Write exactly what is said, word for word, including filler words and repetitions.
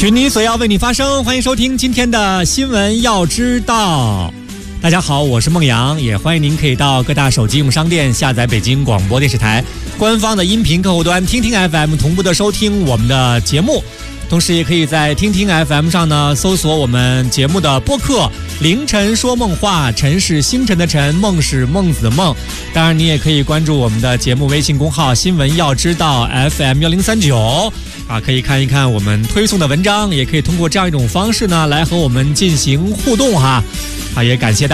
群里所要为你发声，欢迎收听今天的新闻要知道。大家好，我是孟阳，也欢迎您可以到各大手机应用商店下载北京广播电视台官方的音频客户端听听 F M 同步的收听我们的节目，同时也可以在听听 F M 上呢搜索我们节目的播客凌晨说梦话，晨是星辰的晨，梦是孟子的梦。当然你也可以关注我们的节目微信公号新闻要知道 F M 一零三九啊，可以看一看我们推送的文章，也可以通过这样一种方式呢来和我们进行互动哈啊，也感谢大家